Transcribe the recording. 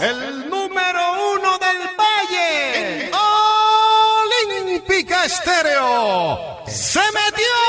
el número 1 del Valle, Olímpica Estéreo, se metió.